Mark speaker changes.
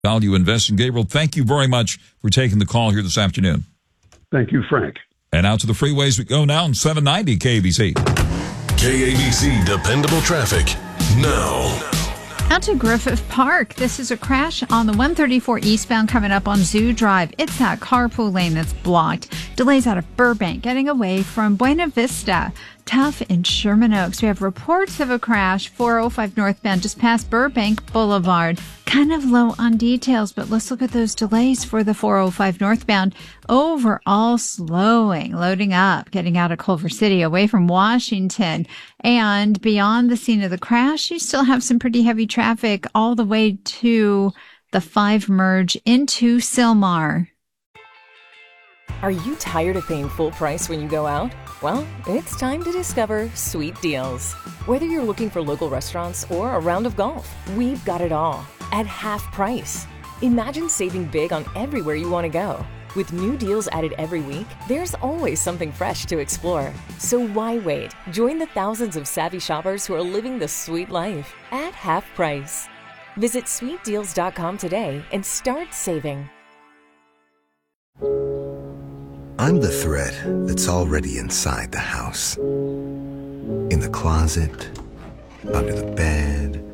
Speaker 1: Value Investing. Gabriel, thank you very much for taking the call here this afternoon.
Speaker 2: Thank you, Frank.
Speaker 1: And out to the freeways we go now on 790 KABC.
Speaker 3: KABC Dependable Traffic now.
Speaker 4: Out to Griffith Park. This is a crash on the 134 eastbound coming up on Zoo Drive. It's that carpool lane that's blocked. Delays out of Burbank getting away from Buena Vista. Tough in Sherman Oaks. We have reports of a crash 405 northbound just past Burbank Boulevard. Kind of low on details, but let's look at those delays for the 405 northbound. Overall slowing, loading up, getting out of Culver City away from Washington. And beyond the scene of the crash, you still have some pretty heavy traffic all the way to the 5 merge into Sylmar.
Speaker 5: Are you tired of paying full price when you go out? Well, it's time to discover Sweet Deals. Whether you're looking for local restaurants or a round of golf, we've got it all at half price. Imagine saving big on everywhere you want to go. With new deals added every week, there's always something fresh to explore. So why wait? Join the thousands of savvy shoppers who are living the sweet life at half price. Visit sweetdeals.com today and start saving.
Speaker 6: I'm the thread that's already inside the house. In the closet, under the bed,